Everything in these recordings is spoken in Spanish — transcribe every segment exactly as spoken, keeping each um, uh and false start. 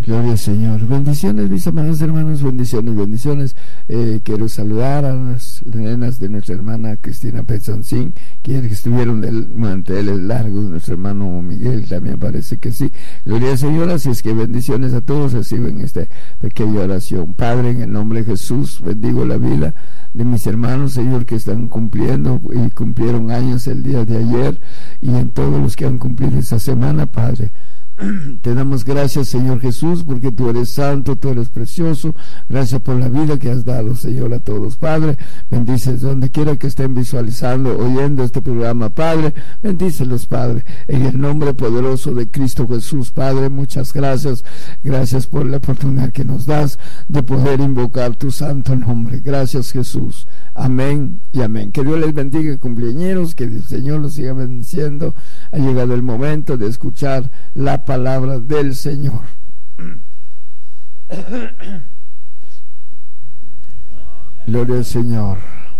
Gloria al Señor. Bendiciones, mis amados hermanos, bendiciones, bendiciones. Eh, quiero saludar a las nenas de nuestra hermana Cristina Pensoncín, que estuvieron del manteles largos. Nuestro hermano Miguel también parece que sí. Gloria al Señor. Así es que bendiciones a todos. Reciben esta pequeña oración. Padre, en el nombre de Jesús, bendigo la vida de mis hermanos, Señor, que están cumpliendo y cumplieron años el día de ayer, y en todos los que han cumplido esta semana, Padre. Te damos gracias, Señor Jesús, porque tú eres santo, tú eres precioso. Gracias por la vida que has dado, Señor, a todos. Padre, bendícelos donde quiera que estén visualizando, oyendo este programa, Padre. Bendícelos, Padre, en el nombre poderoso de Cristo Jesús. Padre, muchas gracias. Gracias por la oportunidad que nos das de poder invocar tu santo nombre. Gracias, Jesús. Amén y amén. Que Dios les bendiga, cumpleañeros, que el Señor los siga bendiciendo. Ha llegado el momento de escuchar la palabra del Señor. Gloria al Señor.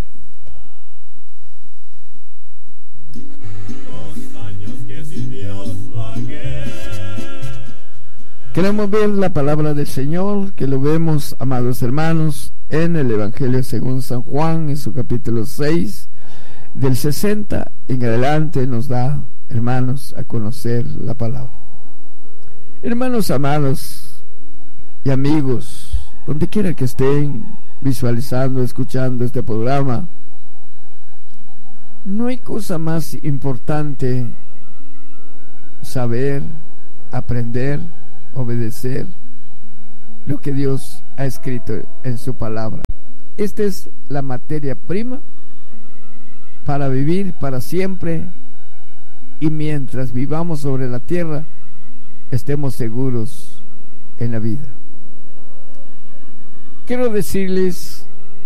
Queremos ver la palabra del Señor, que lo vemos, amados hermanos, en el Evangelio según San Juan, en su capítulo seis, del sesenta en adelante, nos da, hermanos, a conocer la palabra. Hermanos amados y amigos, donde quiera que estén visualizando, escuchando este programa, no hay cosa más importante saber, aprender, obedecer lo que Dios ha escrito en su palabra. Esta es la materia prima para vivir para siempre, y mientras vivamos sobre la tierra estemos seguros en la vida. Quiero decirles,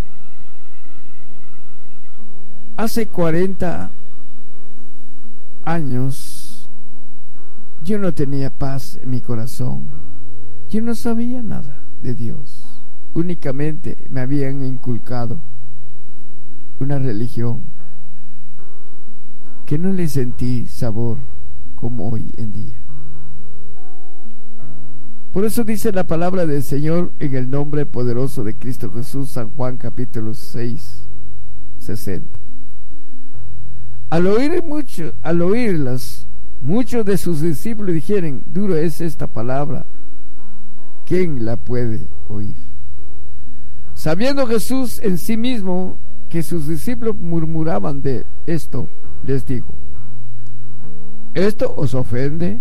hace cuarenta años yo no tenía paz en mi corazón. Yo no sabía nada de Dios. Únicamente me habían inculcado una religión que no le sentí sabor como hoy en día. Por eso dice la palabra del Señor en el nombre poderoso de Cristo Jesús, San Juan capítulo seis, sesenta. Al oír mucho, al oírlas, muchos de sus discípulos dijeron: dura es esta palabra, ¿quién la puede oír? Sabiendo Jesús en sí mismo que sus discípulos murmuraban de esto, les dijo: ¿esto os ofende?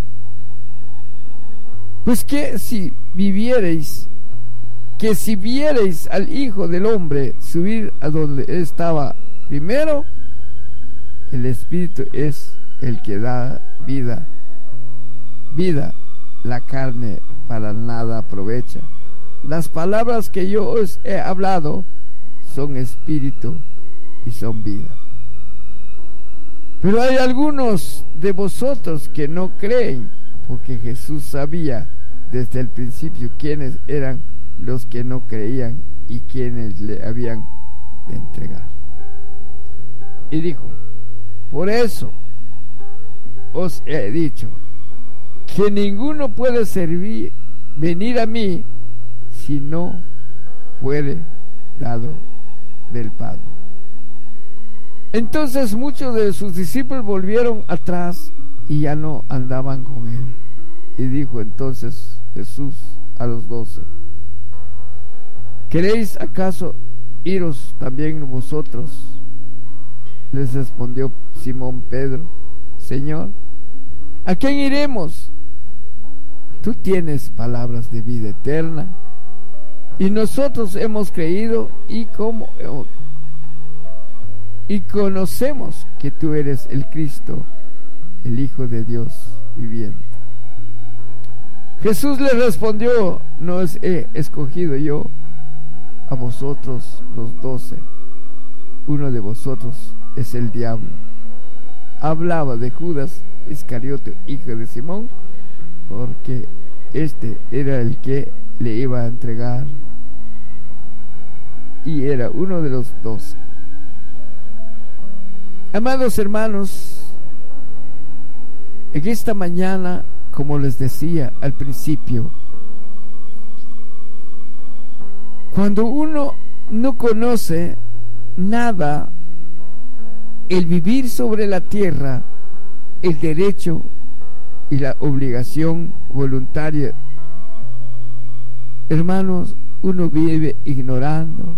Pues que si vivierais, que si vierais al Hijo del Hombre subir a donde estaba primero, el Espíritu es el que da vida, vida, la carne para nada aprovecha. Las palabras que yo os he hablado son espíritu y son vida. Pero hay algunos de vosotros que no creen, porque Jesús sabía desde el principio quiénes eran los que no creían y quiénes le habían de entregar. Y dijo: por eso os he dicho que ninguno puede servir, venir a mí si no fuere dado del Padre. Entonces muchos de sus discípulos volvieron atrás y ya no andaban con él. Y dijo entonces Jesús a los doce: ¿queréis acaso iros también vosotros? Les respondió Simón Pedro: Señor, ¿a quién iremos? Tú tienes palabras de vida eterna, y nosotros hemos creído y como y conocemos que tú eres el Cristo, el Hijo de Dios viviente. Jesús le respondió: no os he escogido yo a vosotros los doce, uno de vosotros es el diablo. Hablaba de Judas Iscariote, hijo de Simón, porque este era el que le iba a entregar y era uno de los doce. Amados hermanos, en esta mañana, como les decía al principio, Cuando uno no conoce nada, el vivir sobre la tierra, el derecho y la obligación voluntaria, hermanos, uno vive ignorando.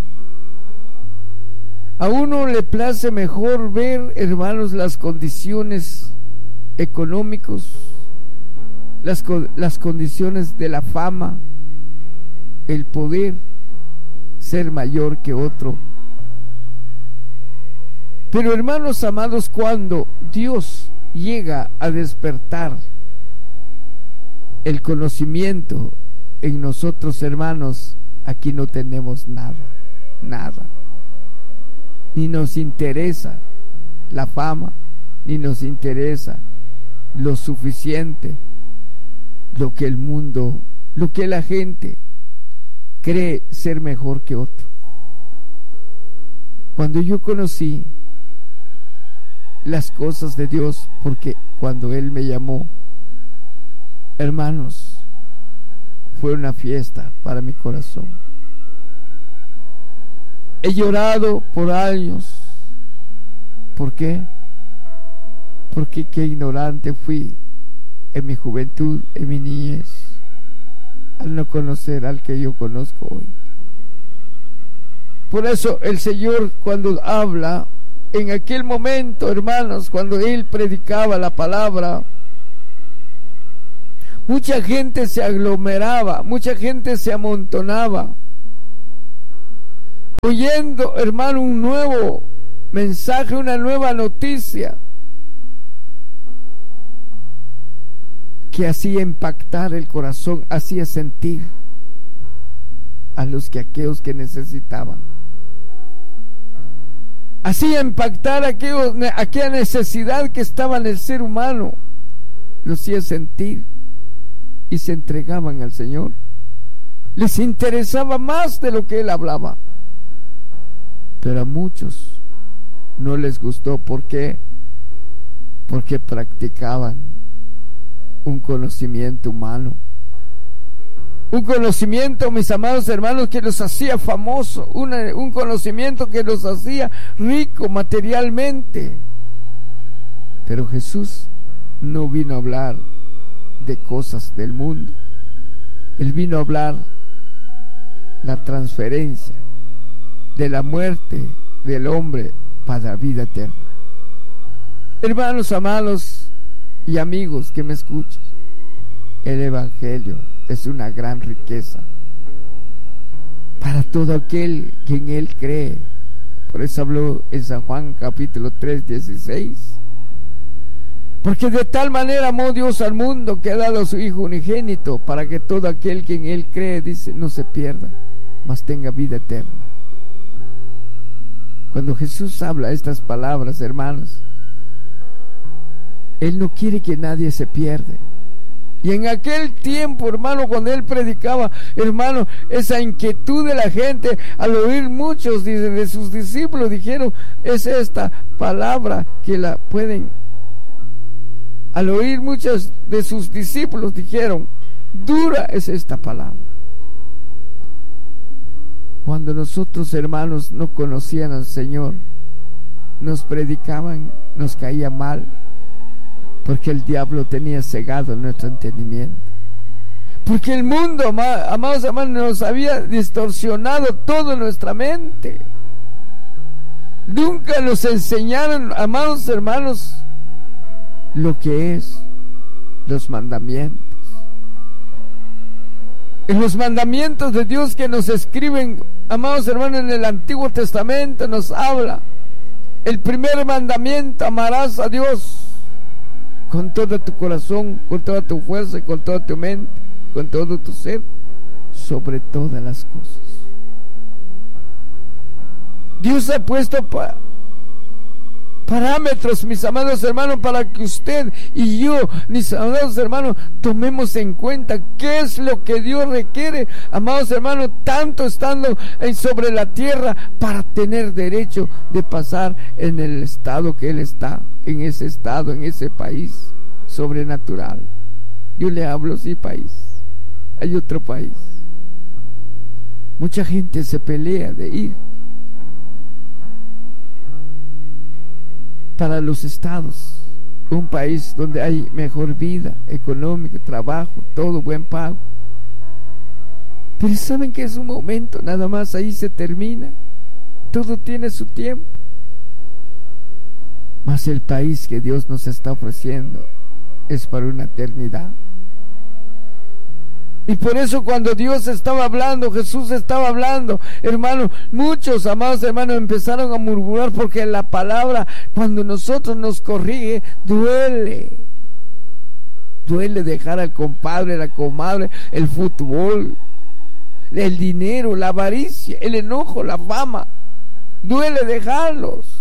A uno le place mejor ver, hermanos, las condiciones económicas, las, las condiciones de la fama, el poder, ser mayor que otro. Pero, hermanos amados, cuando Dios llega a despertar el conocimiento en nosotros, hermanos, aquí no tenemos nada, nada. Ni nos interesa la fama, ni nos interesa lo suficiente, lo que el mundo, lo que la gente cree ser mejor que otro. Cuando yo conocí las cosas de Dios, porque cuando Él me llamó, hermanos, fue una fiesta para mi corazón. He llorado por años. ¿Por qué? Porque qué ignorante fui en mi juventud, en mi niñez, al no conocer al que yo conozco hoy. Por eso el Señor, cuando habla, en aquel momento, hermanos, cuando Él predicaba la palabra, mucha gente se aglomeraba, mucha gente se amontonaba, oyendo, hermano, un nuevo mensaje, una nueva noticia que hacía impactar el corazón, hacía sentir a los que aquellos que necesitaban, hacía impactar aquellos, aquella necesidad que estaba en el ser humano, lo hacía sentir y se entregaban al Señor. Les interesaba más de lo que Él hablaba. Pero a muchos no les gustó. ¿Por qué? Porque practicaban un conocimiento humano, un conocimiento, mis amados hermanos, que los hacía famosos, una, un conocimiento que los hacía rico materialmente. Pero Jesús no vino a hablar de cosas del mundo. Él vino a hablar la transferencia de la muerte del hombre para la vida eterna. Hermanos amados y amigos que me escuchan, el Evangelio es una gran riqueza para todo aquel que en Él cree. Por eso habló en San Juan capítulo tres, dieciséis. Porque de tal manera amó Dios al mundo que ha dado a su Hijo unigénito, para que todo aquel que en Él cree, dice, no se pierda, mas tenga vida eterna. Cuando Jesús habla estas palabras, hermanos, Él no quiere que nadie se pierda. Y en aquel tiempo, hermano, cuando Él predicaba, hermano, esa inquietud de la gente, al oír muchos de, de sus discípulos, dijeron, es esta palabra que la pueden. Al oír muchos de sus discípulos, dijeron, dura es esta palabra. Cuando nosotros, hermanos, no conocían al Señor, nos predicaban, nos caía mal, porque el diablo tenía cegado nuestro entendimiento, porque el mundo, amados hermanos, nos había distorsionado toda nuestra mente. Nunca nos enseñaron, amados hermanos, lo que es los mandamientos. En los mandamientos de Dios que nos escriben, amados hermanos, en el Antiguo Testamento nos habla. El primer mandamiento: amarás a Dios con todo tu corazón, con toda tu fuerza, con toda tu mente, con todo tu ser, sobre todas las cosas. Dios ha puesto pa parámetros, mis amados hermanos, para que usted y yo, mis amados hermanos, tomemos en cuenta qué es lo que Dios requiere, amados hermanos, tanto estando en sobre la tierra, para tener derecho de pasar en el estado que Él está, en ese estado, en ese país sobrenatural. Yo le hablo, sí, país, hay otro país, Mucha gente se pelea de ir para los estados, un país donde hay mejor vida económica, trabajo, todo buen pago. Pero saben que es un momento, nada más, ahí se termina. Todo tiene su tiempo. Mas el país que Dios nos está ofreciendo es para una eternidad. Y por eso cuando Dios estaba hablando, Jesús estaba hablando, hermano, muchos amados hermanos empezaron a murmurar, porque la palabra, cuando nosotros nos corrige, duele. Duele dejar al compadre, la comadre, el fútbol, el dinero, la avaricia, el enojo, la fama. Duele dejarlos.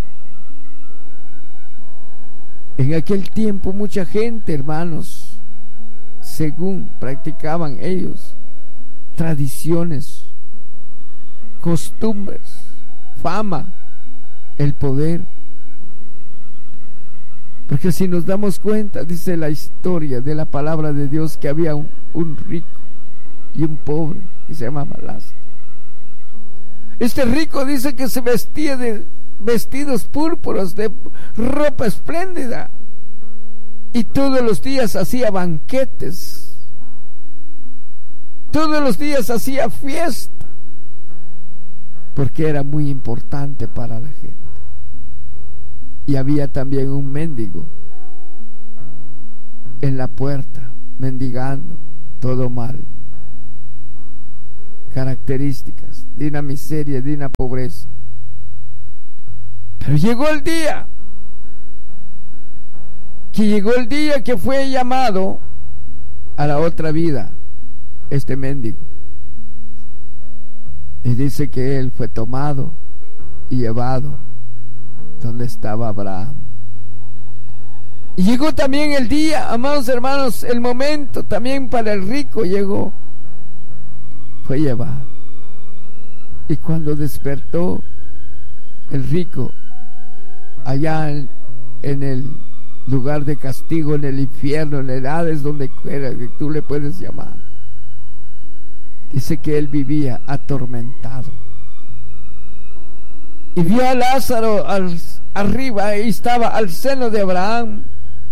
En aquel tiempo mucha gente, hermanos, según practicaban ellos, tradiciones, costumbres, fama, el poder. Porque si nos damos cuenta, dice la historia de la palabra de Dios, que había un, un rico y un pobre que se llamaba Lázaro. Este rico dice que se vestía de vestidos púrpuras, de ropa espléndida, y todos los días hacía banquetes, todos los días hacía fiesta, porque era muy importante para la gente. Y había también un mendigo en la puerta, mendigando, todo mal, características de una miseria, de una pobreza. Pero llegó el día, que llegó el día que fue llamado a la otra vida, este mendigo. Y dice que él fue tomado y llevado donde estaba Abraham. Y llegó también el día, amados hermanos, el momento también para el rico llegó. Fue llevado. Y cuando despertó el rico, allá en, en el lugar de castigo, en el infierno, en el Hades, donde quiera que tú le puedes llamar, dice que él vivía atormentado. Y vio a Lázaro al, arriba, y estaba al seno de Abraham.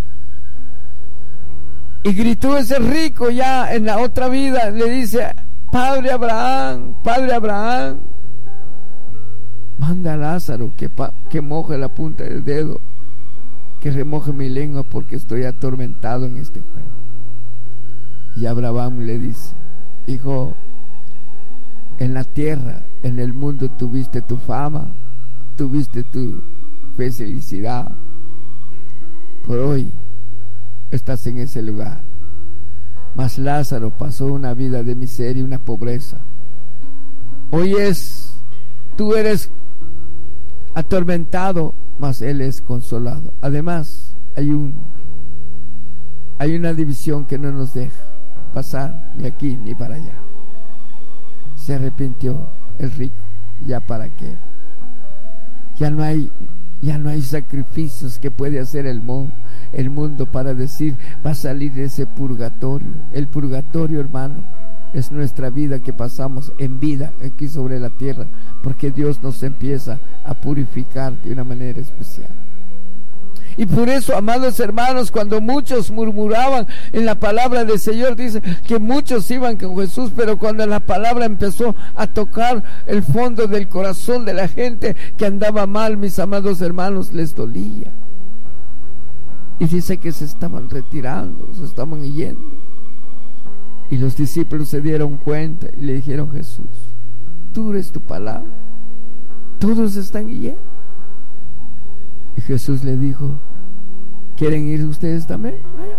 Y gritó ese rico ya en la otra vida, le dice: Padre Abraham, Padre Abraham, manda a Lázaro que, pa, que moje la punta del dedo, que remoje mi lengua, porque estoy atormentado en este juego. Y Abraham le dice: hijo, en la tierra, en el mundo tuviste tu fama, tuviste tu felicidad, por hoy estás en ese lugar. Mas Lázaro pasó una vida de miseria y una pobreza. Hoy es, tú eres atormentado, mas él es consolado. Además, hay un hay una división que no nos deja pasar ni aquí ni para allá. Se arrepintió el rico, ya para qué. Ya no hay ya no hay sacrificios que puede hacer el mundo, el mundo para decir va a salir de ese purgatorio. El purgatorio, hermano, es nuestra vida que pasamos en vida aquí sobre la tierra, porque Dios nos empieza a purificar de una manera especial. Y por eso, amados hermanos, cuando muchos murmuraban en la palabra del Señor, dice que muchos iban con Jesús, pero cuando la palabra empezó a tocar el fondo del corazón de la gente que andaba mal, mis amados hermanos, les dolía. Y dice que se estaban retirando, se estaban yendo. Y los discípulos se dieron cuenta y le dijeron: Jesús, tú eres tu palabra, todos están yendo. Y Jesús le dijo: ¿quieren ir ustedes también? Vayan.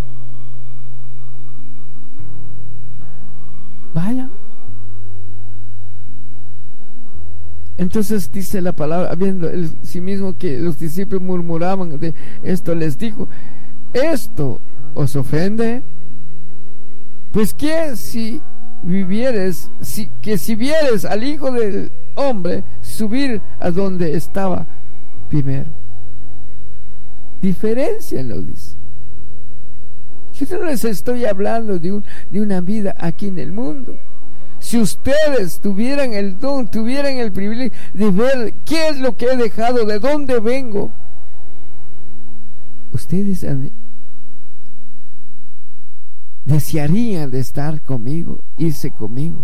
Vayan. Entonces dice la palabra, viendo el sí mismo que los discípulos murmuraban de esto, les dijo: ¿esto os ofende? Pues que si vivieres, si, que si vieres al Hijo del Hombre subir a donde estaba primero. Diferencienlo, dice. Yo no les estoy hablando de, un, de una vida aquí en el mundo. Si ustedes tuvieran el don, tuvieran el privilegio de ver qué es lo que he dejado, de dónde vengo, ustedes desearían de estar conmigo, irse conmigo.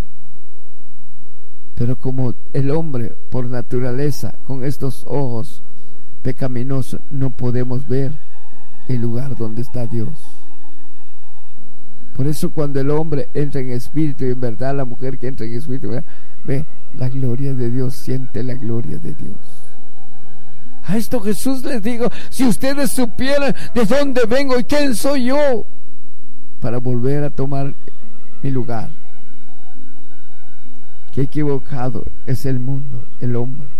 Pero como el hombre por naturaleza, con estos ojos pecaminosos, no podemos ver el lugar donde está Dios. Por eso cuando el hombre entra en espíritu, y en verdad la mujer que entra en espíritu, ¿verdad?, ve la gloria de Dios, siente la gloria de Dios. A esto Jesús les dijo: si ustedes supieran de dónde vengo y quién soy yo, para volver a tomar mi lugar. Qué equivocado es el mundo, el hombre.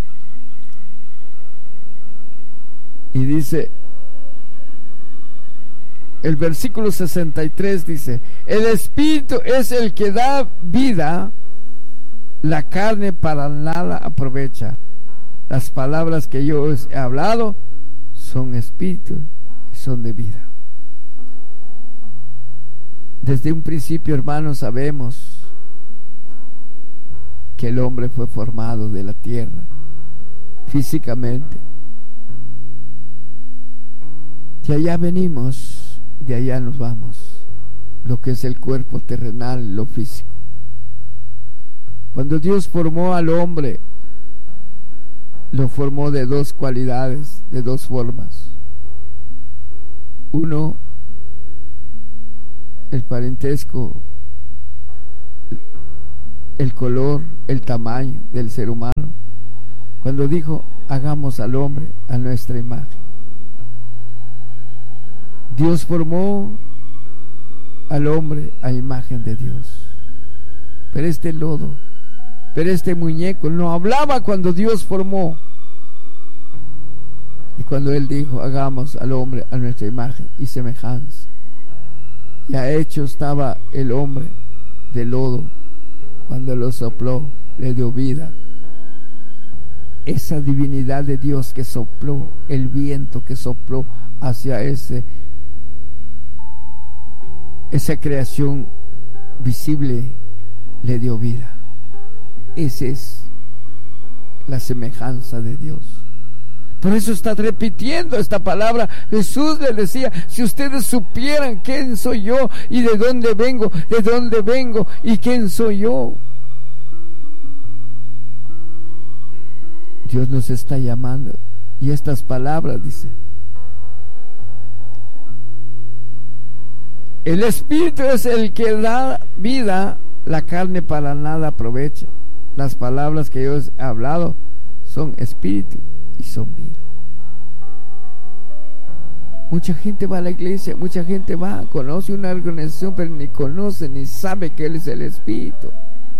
Y dice el versículo sesenta y tres, dice: el espíritu es el que da vida, la carne para nada aprovecha. Las palabras que yo os he hablado son espíritu y son de vida. Desde un principio, hermanos, sabemos que el hombre fue formado de la tierra físicamente. De allá venimos, de allá nos vamos. Lo que es el cuerpo terrenal, lo físico. Cuando Dios formó al hombre, lo formó de dos cualidades, de dos formas. Uno, el parentesco, el color, el tamaño del ser humano. Cuando dijo: hagamos al hombre a nuestra imagen. Dios formó al hombre a imagen de Dios. Pero este lodo, pero este muñeco no hablaba cuando Dios formó. Y cuando Él dijo: hagamos al hombre a nuestra imagen y semejanza, ya hecho estaba el hombre de lodo. Cuando lo sopló, le dio vida. Esa divinidad de Dios que sopló, el viento que sopló hacia ese esa creación visible, le dio vida. Esa es la semejanza de Dios. Por eso está repitiendo esta palabra. Jesús le decía: si ustedes supieran quién soy yo y de dónde vengo, de dónde vengo y quién soy yo. Dios nos está llamando. Y estas palabras, dice: el espíritu es el que da vida, la carne para nada aprovecha. Las palabras que yo he hablado son espíritu y son vida. Mucha gente va a la iglesia, mucha gente va, conoce una organización, pero ni conoce ni sabe que Él es el espíritu.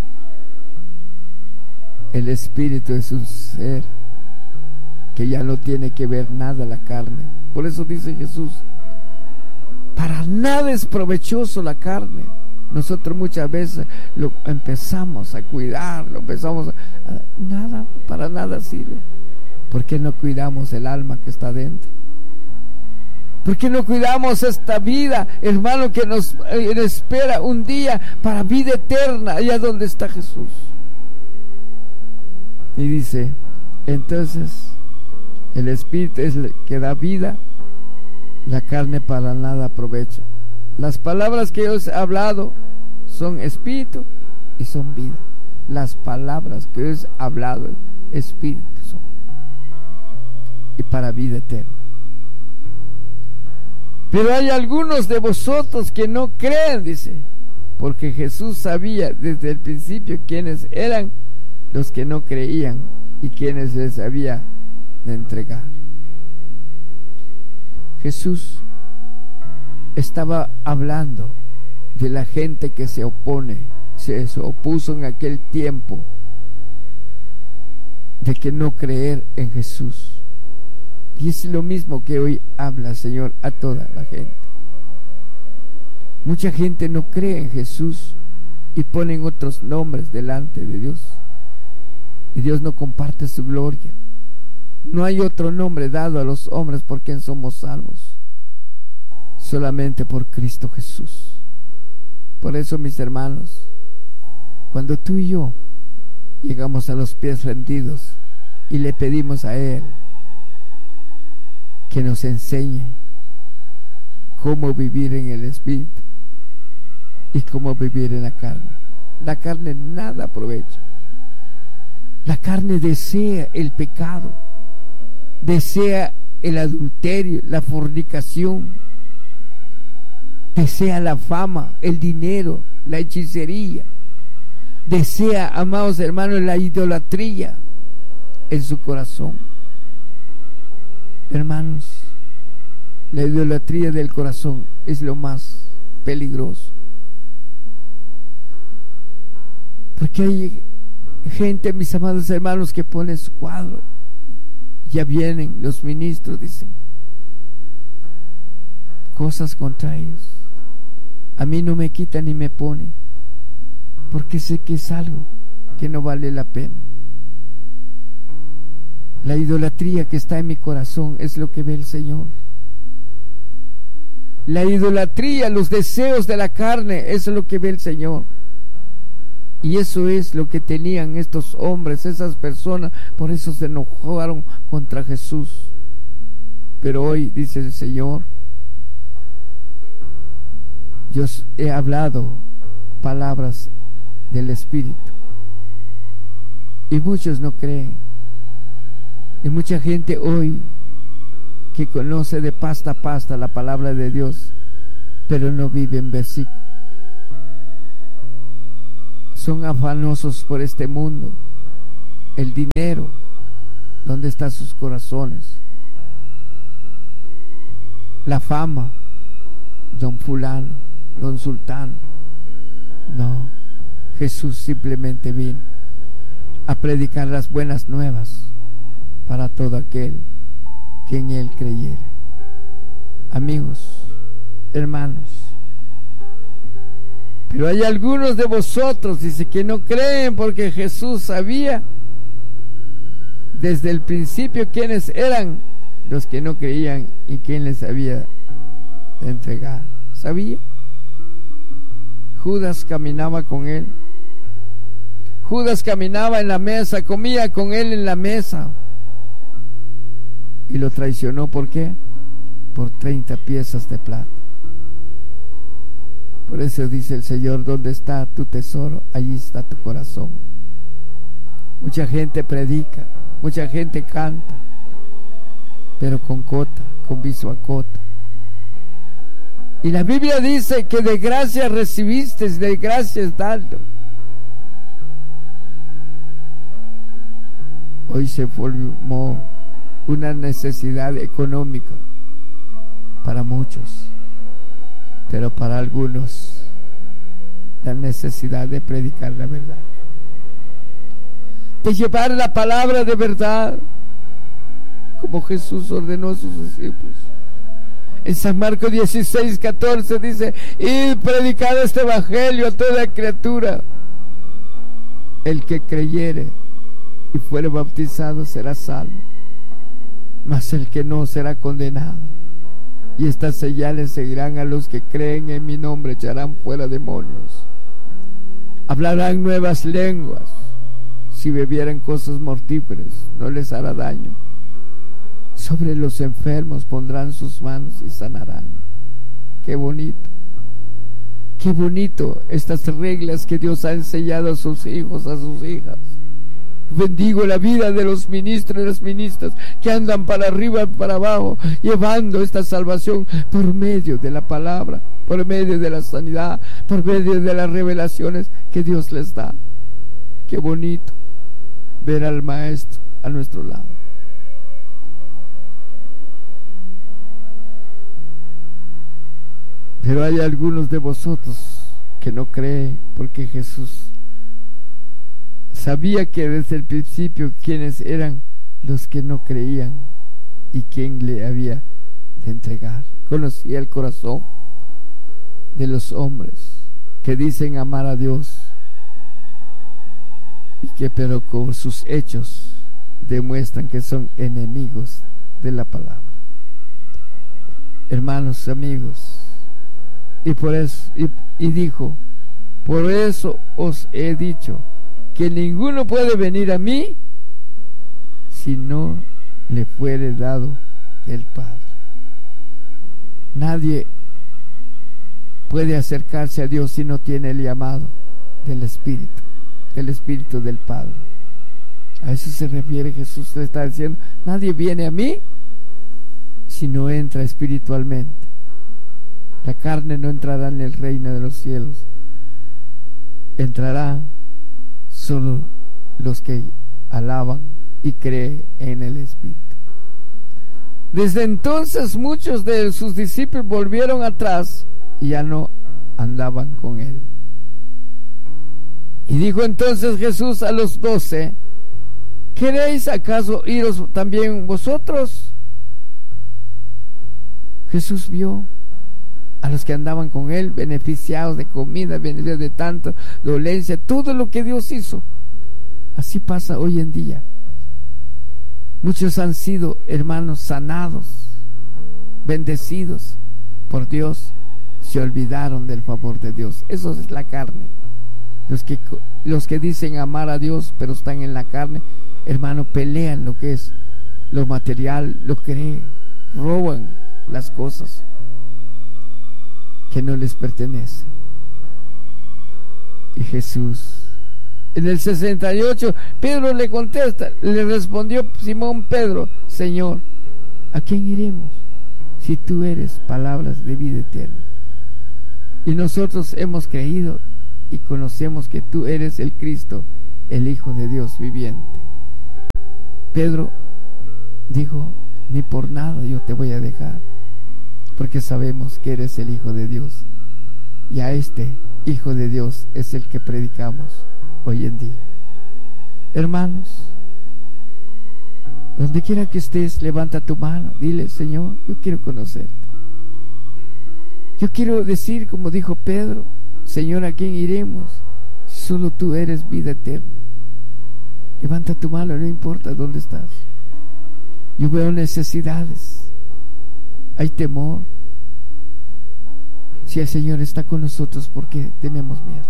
El espíritu es un ser que ya no tiene que ver nada la carne. Por eso dice Jesús: para nada es provechoso la carne. Nosotros muchas veces lo empezamos a cuidar, lo empezamos a, a nada, para nada sirve. ¿Por qué no cuidamos el alma que está dentro? ¿Por qué no cuidamos esta vida, hermano, que nos eh, espera un día para vida eterna, allá donde está Jesús? Y dice: entonces el espíritu es el que da vida, la carne para nada aprovecha. Las palabras que yo os he hablado son espíritu y son vida. Las palabras que yo os he hablado, espíritu son, y para vida eterna. Pero hay algunos de vosotros que no creen, dice, porque Jesús sabía desde el principio quiénes eran los que no creían y quiénes les había de entregar. Jesús estaba hablando de la gente que se opone, se opuso en aquel tiempo de que no creer en Jesús. Y es lo mismo que hoy habla, Señor, a toda la gente. Mucha gente no cree en Jesús y ponen otros nombres delante de Dios. Y Dios no comparte su gloria. No hay otro nombre dado a los hombres por quien somos salvos, solamente por Cristo Jesús. Por eso, mis hermanos, Cuando tú y yo llegamos a los pies rendidos y le pedimos a Él que nos enseñe cómo vivir en el Espíritu y cómo vivir en la carne. La carne nada aprovecha. La carne desea el pecado, desea el adulterio, la fornicación, desea la fama, el dinero, la hechicería, desea, amados hermanos, la idolatría en su corazón. Hermanos, la idolatría del corazón es lo más peligroso, porque hay gente, mis amados hermanos, que pone su cuadro. Ya vienen los ministros, dicen cosas contra ellos. A mí no me quita ni me pone, porque sé que es algo que no vale la pena. La idolatría que está en mi corazón es lo que ve el Señor. La idolatría, los deseos de la carne, es lo que ve el Señor. Y eso es lo que tenían estos hombres, esas personas. Por eso se enojaron contra Jesús. Pero hoy, dice el Señor, yo he hablado palabras del Espíritu, y muchos no creen. Y mucha gente hoy que conoce de pasta a pasta la palabra de Dios, pero no vive en versículo. Son afanosos por este mundo, el dinero. ¿Dónde están sus corazones? La fama, don fulano, don sultano. No, Jesús simplemente vino a predicar las buenas nuevas para todo aquel que en Él creyere. Amigos, hermanos, pero hay algunos de vosotros, dice, que no creen, porque Jesús sabía desde el principio quiénes eran los que no creían y quién les había de entregar. ¿Sabía? Judas caminaba con Él. Judas caminaba en la mesa, comía con Él en la mesa, y lo traicionó. ¿Por qué? Por treinta piezas de plata. Por eso dice el Señor: donde está tu tesoro, allí está tu corazón. Mucha gente predica, mucha gente canta, pero con cota, con viso a cota. Y la Biblia dice que de gracia recibiste, de gracia es dado. Hoy se formó una necesidad económica para muchos, pero para algunos la necesidad de predicar la verdad, de llevar la palabra de verdad, como Jesús ordenó a sus discípulos. En San Marcos dieciséis, catorce dice: y predicad este evangelio a toda criatura. El que creyere y fuere bautizado será salvo, mas el que no será condenado. Y estas señales seguirán a los que creen en mi nombre: echarán fuera demonios, hablarán nuevas lenguas, si bebieran cosas mortíferas no les hará daño, sobre los enfermos pondrán sus manos y sanarán. Qué bonito, qué bonito estas reglas que Dios ha enseñado a sus hijos, a sus hijas. Bendigo la vida de los ministros y las ministras que andan para arriba y para abajo, llevando esta salvación por medio de la palabra, por medio de la sanidad, por medio de las revelaciones que Dios les da. Qué bonito ver al Maestro a nuestro lado. Pero hay algunos de vosotros que no creen, porque Jesús sabía que desde el principio quiénes eran los que no creían y quién le había de entregar. Conocía el corazón de los hombres que dicen amar a Dios y que pero con sus hechos demuestran que son enemigos de la palabra. Hermanos, amigos, y por eso y, y dijo: Por eso os he dicho que ninguno puede venir a mí si no le fuere dado del Padre. Nadie puede acercarse a Dios si no tiene el llamado del Espíritu, del Espíritu del Padre. A eso se refiere Jesús. Le está diciendo: nadie viene a mí si no entra espiritualmente. La carne no entrará en el reino de los cielos. Entrará solo los que alaban y creen en el Espíritu. Desde entonces muchos de sus discípulos volvieron atrás y ya no andaban con él. Y dijo entonces Jesús a los doce: ¿queréis acaso iros también vosotros? Jesús vio a los que andaban con él beneficiados de comida, beneficiados de tanta dolencia, todo lo que Dios hizo. Así pasa hoy en día. Muchos han sido, hermanos, sanados, bendecidos por Dios, se olvidaron del favor de Dios. Eso es la carne. Los que, los que dicen amar a Dios pero están en la carne, hermano, pelean lo que es lo material, lo creen, roban las cosas que no les pertenecen. Y Jesús, en el sesenta y ocho, Pedro le contesta, le respondió Simón Pedro: Señor, ¿a quién iremos si tú eres palabras de vida eterna? Y nosotros hemos creído y conocemos que tú eres el Cristo, el Hijo de Dios viviente. Pedro dijo: ni por nada yo te voy a dejar, porque sabemos que eres el Hijo de Dios, y a este Hijo de Dios es el que predicamos hoy en día. Hermanos, donde quiera que estés, levanta tu mano, dile: Señor, yo quiero conocerte. Yo quiero decir, como dijo Pedro: Señor, ¿a quién iremos? Solo tú eres vida eterna. Levanta tu mano, no importa dónde estás. Yo veo necesidades, hay temor. Si el Señor está con nosotros, ¿por qué tenemos miedo?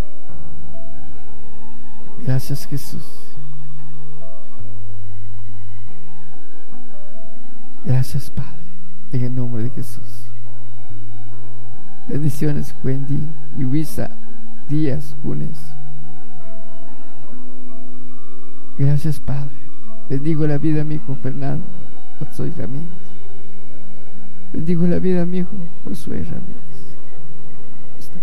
Gracias, Jesús. Gracias, Padre, en el nombre de Jesús. Bendiciones, Wendy, Yubisa, Díaz, Funes. Gracias, Padre. Bendigo la vida a mi hijo Fernando Josué Ramírez. Bendigo la vida a mi hijo Josué Ramírez. Está.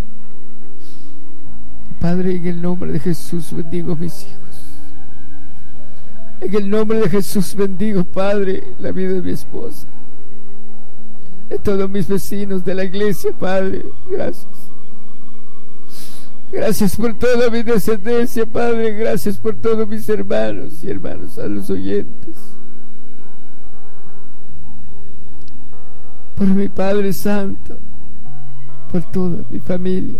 Padre, en el nombre de Jesús bendigo a mis hijos. En el nombre de Jesús bendigo, Padre, la vida de mi esposa, de todos mis vecinos de la iglesia, Padre. Gracias. Gracias por toda mi descendencia, Padre. Gracias por todos mis hermanos y hermanos, a los oyentes. Por mi Padre Santo, por toda mi familia.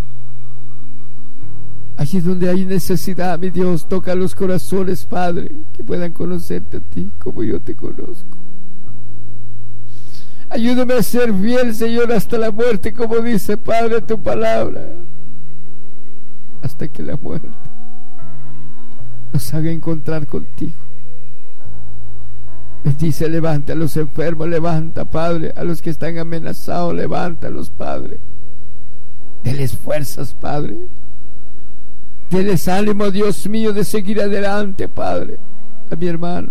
Allí donde hay necesidad, mi Dios, toca los corazones, Padre, que puedan conocerte a ti como yo te conozco. Ayúdame a ser fiel, Señor, hasta la muerte, como dice, Padre, tu palabra. Hasta que la muerte nos haga encontrar contigo. Bendice, levanta a los enfermos, levanta, Padre, a los que están amenazados, levántalos, Padre. Deles fuerzas, Padre. Deles ánimo, Dios mío, de seguir adelante, Padre. A mi hermano,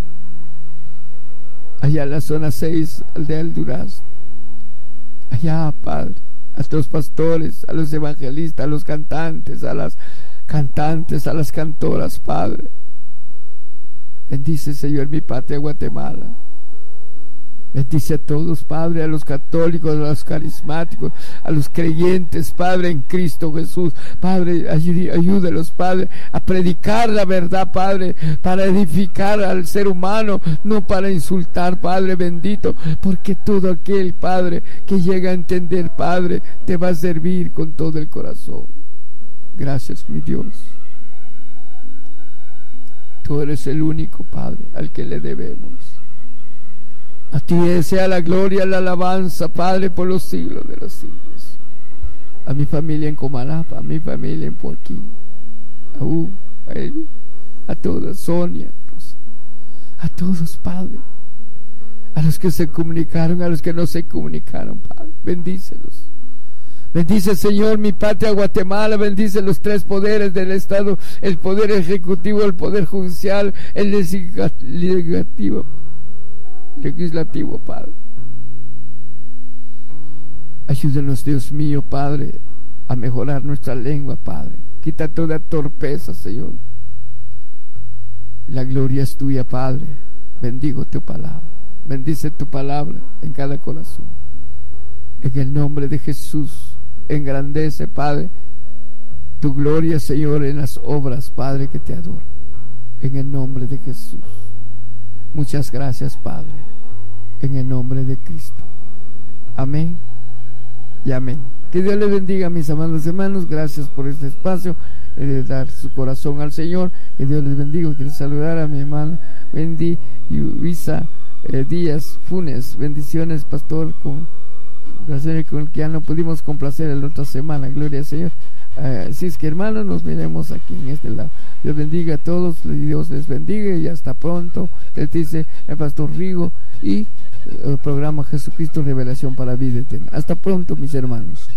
allá en la zona seis, aldea del Durazno. Allá, Padre, a los pastores, a los evangelistas, a los cantantes, a las cantantes, a las cantoras, Padre. Bendice, Señor, mi patria Guatemala. Bendice a todos, Padre, a los católicos, a los carismáticos, a los creyentes, Padre, en Cristo Jesús. Padre, ayúdalos, Padre, a predicar la verdad, Padre, para edificar al ser humano, no para insultar, Padre bendito, porque todo aquel, Padre, que llega a entender, Padre, te va a servir con todo el corazón. Gracias, mi Dios. Tú eres el único, Padre, al que le debemos. A ti sea la gloria, la alabanza, Padre, por los siglos de los siglos. a mi familia en Comalapa, a mi familia en Poaquín, a Hugo, a Elvia, a todos, Sonia, Rosa, a todos, Padre, a los que se comunicaron, a los que no se comunicaron, Padre, bendícelos. Bendice, Señor, mi patria Guatemala, bendice los tres poderes del Estado, el poder ejecutivo, el poder judicial, el legislativo, legislativo, Padre. Ayúdanos, Dios mío, Padre, a mejorar nuestra lengua, Padre. Quita toda torpeza, Señor. La gloria es tuya, Padre. Bendigo tu palabra. Bendice tu palabra en cada corazón. En el nombre de Jesús, engrandece, Padre, tu gloria, Señor, en las obras, Padre, que te adoran. En el nombre de Jesús. Muchas gracias, Padre. En el nombre de Cristo. Amén y amén. Que Dios les bendiga, mis amados hermanos. Gracias por este espacio, eh, de dar su corazón al Señor. Que Dios les bendiga. Quiero saludar a mi hermana Wendy y Luisa eh, Díaz Funes. Bendiciones, pastor, con placer, con el que ya no pudimos complacer la otra semana. Gloria al Señor. Uh, así es que, hermanos, nos miremos aquí en este lado. Dios bendiga a todos, Dios les bendiga y hasta pronto. Les dice el pastor Rigo y el programa Jesucristo Revelación para Vida Eterna. Hasta pronto, mis hermanos.